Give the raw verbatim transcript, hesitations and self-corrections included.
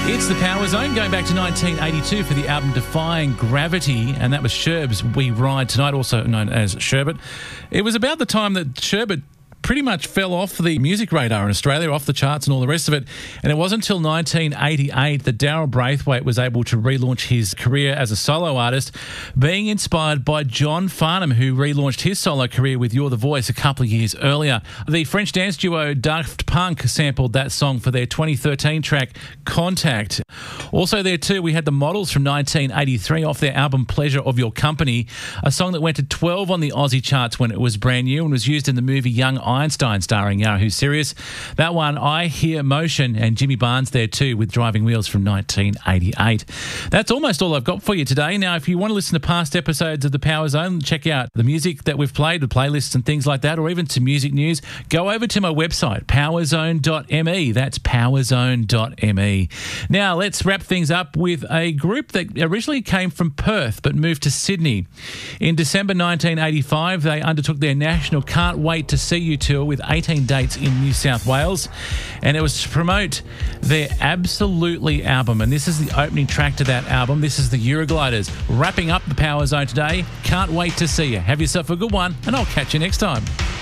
It's the Power Zone, going back to nineteen eighty-two for the album Defying Gravity, and that was Sherb's We Ride Tonight, also known as Sherbet. It was about the time that Sherbet pretty much fell off the music radar in Australia, off the charts and all the rest of it. And it wasn't until nineteen eighty-eight that Daryl Braithwaite was able to relaunch his career as a solo artist, being inspired by John Farnham, who relaunched his solo career with You're the Voice a couple of years earlier. The French dance duo Daft Punk sampled that song for their twenty thirteen track Contact. Also there too, we had the Models from nineteen eighty-three off their album Pleasure of Your Company, a song that went to twelve on the Aussie charts when it was brand new and was used in the movie Young Einstein starring Yahoo Serious. That one, I Hear Motion, and Jimmy Barnes there too with Driving Wheels from nineteen eighty-eight. That's almost all I've got for you today. Now, if you want to listen to past episodes of The Power Zone, check out the music that we've played, the playlists and things like that, or even some music news, go over to my website, powerzone dot m e. That's powerzone dot m e. Now, let's wrap things up with a group that originally came from Perth but moved to Sydney. In December nineteen eighty-five, they undertook their national Can't Wait to See You tour with eighteen dates in New South Wales, and it was to promote their Absolutely album, and this is the opening track to that album. This is the Eurogliders wrapping up the Power Zone today. Can't wait to see you. Have yourself a good one, and I'll catch you next time.